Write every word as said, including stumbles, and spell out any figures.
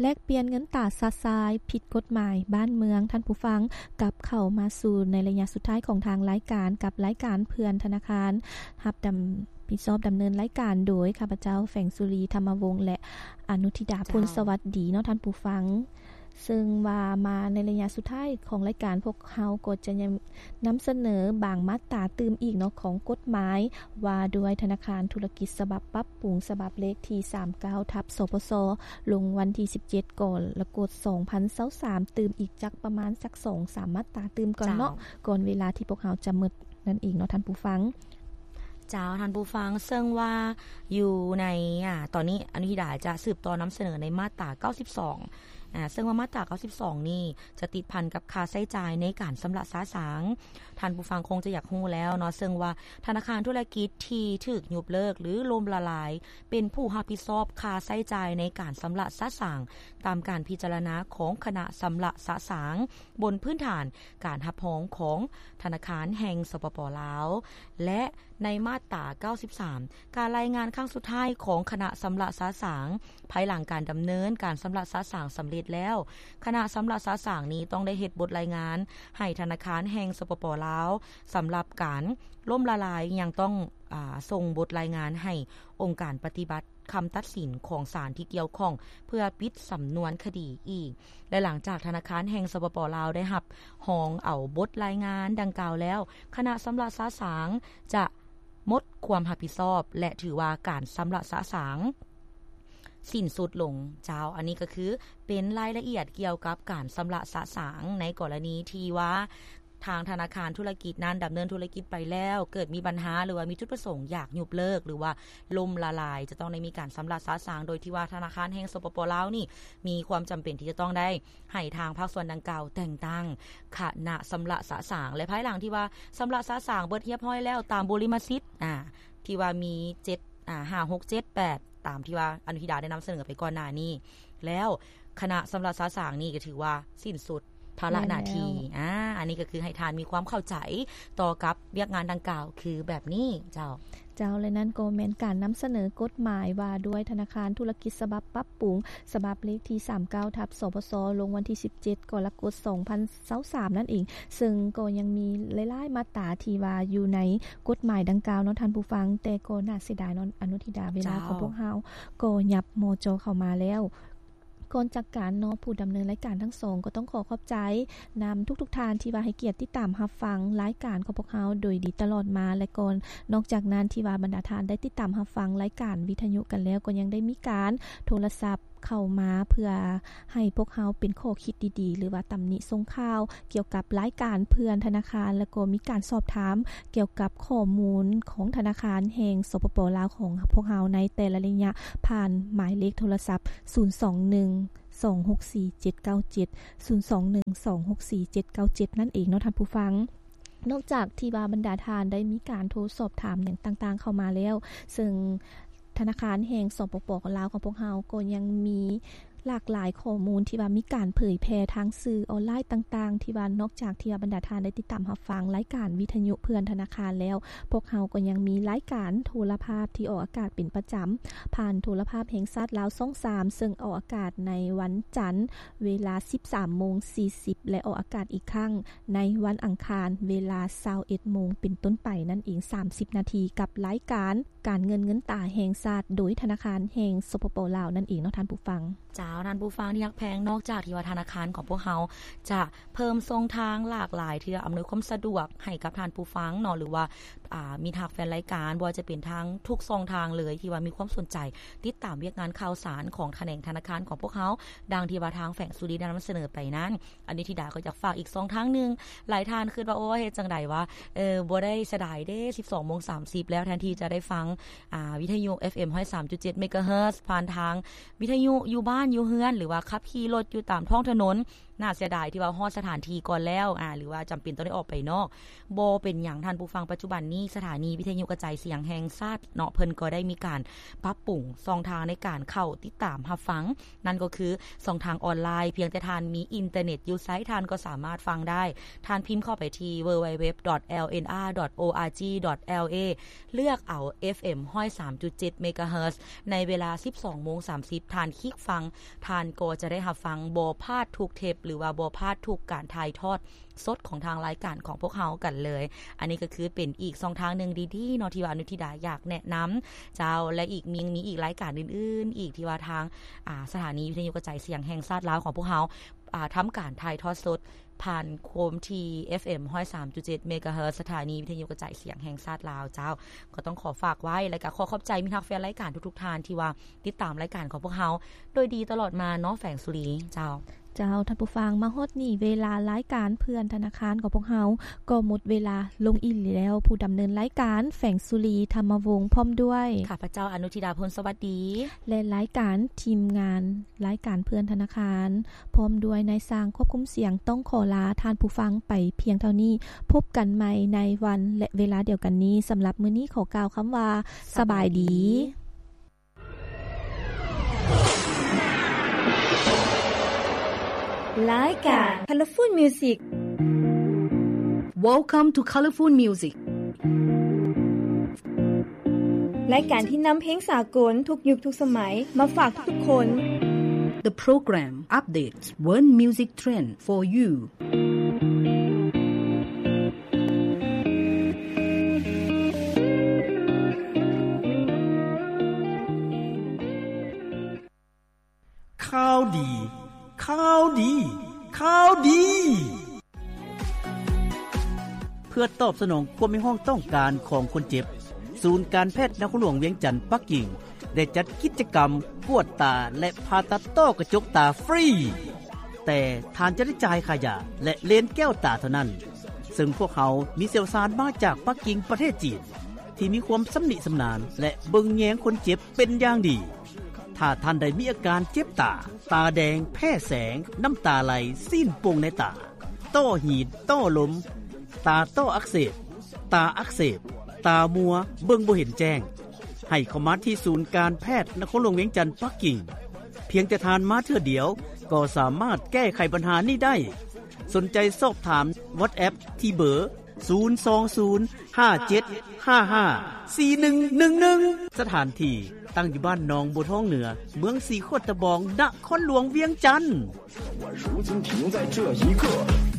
แลกเปลี่ยนเงินตราซาซายผิดกฎหมายบ้านเมืองท่านผู้ฟังกับเข้ามาสู่ในระยะสุดท้ายของทางรายการกับรายการเพื่อนธนาคารรับดำพิซอบดำเนินรายการโดยข้าพเจ้าแฝงสุรีธรรมวงศ์และอนุธิดาพลสวัสดีเนาะท่านผู้ฟังซึ่งว่ามาในระยะสุดท้ายของรายการพวกเฮาก็จะนําเสนอบางมาตราตื่มอีกเนาะของกฎหมายว่าด้วยธนาคารธุรกิจฉบับปรับปรุงฉบับเลขที่สามสิบเก้าทับสปสลงวันที่สิบเจ็ดก่อนแล้วกดสองพันยี่สิบสามตื่มอีกจักประมาณสัก สองถึงสาม มาตราตื่มก่อนเนาะก่อนเวลาที่พวกเฮาจะหมดนั่นเองเนาะท่านผู้ฟังเจ้าท่านผู้ฟังซึ่งว่าอยู่ในอ่าตอนนี้อนุทิดาจะสืบต่อนําเสนอในมาตราเก้าสิบสองอ่าซึ่งว่ามาตราเก้าสิบสองนี่จะติดพันกับค่าใช้จ่ายในการชำระสาสางท่านผู้ฟังคงจะอยากรู้แล้วเนาะซึ่งว่าธนาคารธุรกิจที่ถูกยุบเลิกหรือล่มละลายเป็นผู้รับผิดชอบค่าใช้จ่ายในการชำระสาสางตามการพิจารณาของคณะชำระสาสางบนพื้นฐานการรับรองของธนาคารแห่งสปป.ลาวและในมาตราเก้าสิบสามการรายงานครั้งสุดท้ายของคณะชำระสาสางภายหลังการดําเนินการชำระสาสางสําเร็จแล้วคณะชำระสาสางนี้ต้องได้เฮ็ดบทรายงานให้ธนาคารแห่งสปป.ลาวสําหรับการล่มละลายยังต้องอ่าส่งบทรายงานให้องค์การปฏิบัติคำตัดสินของศาลที่เกี่ยวข้องเพื่อปิดสำนวนคดีอีกและหลังจากธนาคารแห่งสปป.ลาวได้รับหองเอาบทรายงานดังกล่าวแล้วคณะชำระสาสางจะหมดความรับผิดชอบและถือว่าการชำระสาสางสิ้นสุดลงเจ้าอันนี้ก็คือเป็นรายละเอียดเกี่ยวกับการชำระสาสางในกรณีที่ว่าทางธนาคารธุรกิจนั้นดําเนินธุรกิจไปแล้วเกิดมีปัญหาหรือว่ามีจุดประสงค์อยากยุบเลิกหรือว่าล่มละลายจะต้องได้มีการชำระสาสางโดยที่ว่าธนาคารแห่งสปป.ลาวนี่มีความจําเป็นที่จะต้องได้ให้ทางภาคส่วนดังกล่าวแต่งตั้งคณะชำระสาสางและภายหลังที่ว่าชำระสาสางเบิดเรียบร้อยแล้วตามบริมสิทธิ์อ่าที่ว่ามีเจ็ดอ่าห้า หก เจ็ด แปดตามที่ว่าอนุทิดาได้นําเสนอไปก่อนหน้านี้แล้วคณะชำระสาสางนี่ก็ถือว่าสิ้นสุดภาระหน้าที่อ่าอันนี้ก็คือให้ทานมีความเข้าใจต่อกับเวียกงานดังกล่าวคือแบบนี้เจ้าเจ้าและนั้นก็แม่นการนําเสนอกฎหมายว่าด้วยธนาคารธุรกิจฉบับปรับปรุงฉบับเลขที่สามสิบเก้าทับสปสลงวันที่สิบเจ็ดกรกฎาคมสองพันยี่สิบสามนั่นเองซึ่งก็ยังมีหลายๆมาตราที่ว่าอยู่ในกฎหมายดังกล่าวเนาะท่านผู้ฟังแต่ก็น่าเสียดายเนาะอนุทิดาเวลาของพวกเฮาก็ยับโมโจเข้ามาแล้วก่อนจากการเนาะผู้ดําเนินรายการทั้งสองก็ต้องขอขอบใจนําทุกๆทานที่ว่าให้เกียรติติดตามรับฟังรายการของพวกเฮาโดยดีตลอดมาและก่อนนอกจากนั้นที่ว่าบรรดาทานได้ติดตามรับฟังรายการวิทยุกันแล้วก็ยังได้มีการโทรศัพท์เข้ามาเพื่อให้พวกเฮาเป็นข้อคิดดีๆหรือว่าตำหนิส่งข่าวเกี่ยวกับรายการเพื่อนธนาคารแล้วก็มีการสอบถามเกี่ยวกับข้อมูลของธนาคารแห่งสปป.ลาวของพวกเฮาในแต่ละระยะผ่านหมายเลขโทรศัพท์ศูนย์ สอง หนึ่ง สอง หก สี่ เจ็ด เก้า เจ็ด ศูนย์ สอง หนึ่ง สอง หก สี่ เจ็ด เก้า เจ็ดนั่นเองเนาะท่านผู้ฟังนอกจากที่ว่าบรรดาทานได้มีการโทรสอบถามอย่างต่างๆเข้ามาแล้วซึ่งธนาคารแห่งสปป.ลาวของพวกเฮาก็ยังมีหลากหลายข้อมูลที่ว่ามีการเผยแพร่ทางสื่อออนไลน์ต่างๆที่ว่านอกจากที่ว่าบรรดาทานได้ติดตามรับฟังรายการวิทยุเพื่อนธนาคารแล้วพวกเฮาก็ยังมีรายการโทรภาพที่ออกอากาศเป็นประจําผ่านโทรภาพแห่งชาติลาวช่องสามซึ่งออกอากาศในวันจันทร์เวลา สิบสามโมงสี่สิบ และออกอากาศอีกครั้งในวันอังคารเวลา ยี่สิบเอ็ดโมงเป็นต้นไปนั่นเองสามสิบนาทีกับรายการการเงินเงินตาแห่งชาติโดยธนาคารแห่งสปป.ลาวนั่นเองเนาะท่านผู้ฟังเจ้าท่านผู้ฟังที่รักแพงนอกจากที่ว่าธนาคารของพวกเฮาจะเพิ่มช่องทางหลากหลายที่จะอำนวยความสะดวกให้กับท่านผู้ฟังเนาะหรือว่าอ่ามีทางแฟนรายการบ่ว่าจะเป็นทางทุกช่องทางเลยที่ว่ามีความสนใจติดตามเวียกงานข่าวสารของแขนงธนาคารของพวกเฮาดังที่ว่าทางแฝงสุริได้นําเสนอไปนั้นอันนี้ธิดาก็อยากฝากอีกช่องทางนึงหลายท่านคิดว่าโอ้เฮ็ดจังได๋วะเออบ่ได้เสียดายเด้ สิบสองโมงสามสิบ แล้วแทนที่จะได้ฟังอ่าวิทยุ เอฟ เอ็ม หนึ่งร้อยสามจุดเจ็ด เมกะเฮิรตซ์ผ่านทางวิทยุอยู่บ้านอยู่เฮือนหรือว่าขับขี่รถอยู่ตามท้องถนนน่าเสียดายที่ว่าฮอดสถานที่ก่อนแล้วอ่าหรือว่าจำเป็นต้องได้ออกไปนอกบ่เป็นหยังท่านผู้ฟังปัจจุบันนี้สถานีวิทยุกระจายเสียงแห่งชาติเนาะเพิ่นก็ได้มีการปรับปรุงช่องทางในการเข้าติดตามรับฟังนั่นก็คือช่องทางออนไลน์เพียงแต่ท่านมีอินเทอร์เน็ตอยู่ไสท่านก็สามารถฟังได้ท่านพิมพ์เข้าไปที่ ดับเบิลยู ดับเบิลยู ดับเบิลยู ดอท แอล เอ็น อาร์ ดอท โอ อาร์ จี ดอท แอล เอ เลือกเอา เอฟ เอ็ม หนึ่งร้อยสามจุดเจ็ด เมกะเฮิรตซ์ในเวลา สิบสองโมงสามสิบ ท่านคลิกฟังท่านก็จะได้รับฟังบ่พลาดทุกเทปหรือว่าบ่พลาดทุกการถ่ายทอดสดของทางรายการของพวกเฮากันเลยอันนี้ก็คือเป็นอีกช่องทางนึงดีๆเนาะที่ว่าอนุทิดาอยากแนะนำเจ้าและอีกมีมีอีกรายการอื่นๆอีกที่ว่าทางอ่าสถานีวิทยุกระจายเสียงแห่งชาติลาวของพวกเฮาอ่าทำการถ่ายทอดสดผ่านโคมที เอฟ เอ็ม หนึ่งร้อยสามจุดเจ็ด เมกะเฮิรตซ์สถานีวิทยุกระจายเสียงแห่งชาติลาวเจ้าก็ต้องขอฝากไว้แล้วก็ขอขอบใจมิตรแฟนรายการทุกๆท่านที่ว่าติดตามรายการของพวกเฮาโดยดีตลอดมาเนาะแฝงสุรีเจ้าเจ้าท่านผู้ฟังมาฮอดนี่เวลารายการเพื่อนธนาคารของพวกเฮาก็หมดเวลาลงอีกแล้วผู้ดำเนินรายการแฝงสุรีธรรมวงศ์พร้อมด้วยข้าพเจ้าอนุทิดาพลสวัสดีและรายการทีมงานรายการเพื่อนธนาคารพร้อมด้วยนายสร้างควบคุมเสียงต้องขอลาท่านผู้ฟังไปเพียงเท่านี้พบกันใหม่ในวันและเวลาเดียวกันนี้สำหรับมื้อนี้ขอกล่าวคำว่าสบายดีรายการ Colorful Music Welcome to Colorful Music รายการที่นำเพลงสากลทุกยุคทุกสมัยมาฝากทุกๆคน The program updates world music trend for you ข่าวดีข่าวดีข่าวดีเพื่อตอบสนองความมีห้องต้องการของคนเจ็บศูนย์การแพทย์นครหลวงเวียงจันทน์ปักกิ่งได้จัดกิจกรรมกวดตาและผ่าตัดต้อกระจกตาฟรีแต่ทานจะได้จ่ายค่ายาและเลนส์แก้วตาเท่านั้นซึ่งพวกเขามีเชี่ยวชาญมาจากปักกิ่งประเทศจีนที่มีความสำนิสำนานและเบิ่งแยงคนเจ็บเป็นอย่างดีถ้าท่านใดมีอาการเจ็บตาตาแดงแพ้แสงน้ำตาไหลซีนโป่งในตาต้อหีดต้อลมตาต้ออักเสบตาอักเสบตามัวเบิ่งบ่เห็นแจ้งให้เข้ามาที่ศูนย์การแพทย์นครหลวงเวียงจันทน์ปักกิ่งเพียงแต่ทานมาเทื่อเดียวก็สามารถแก้ไขปัญหานี้ได้สนใจสอบถาม WhatsApp ที่เบอร์ศูนย์ สอง ศูนย์ ห้า เจ็ด ห้า ห้า สี่ หนึ่ง หนึ่ง หนึ่งสถานที่ตั้งอยู่บ้านหนองบัวทองเหนือเมืองสีโคตรตะบองนครหลวงเวียงจันทน์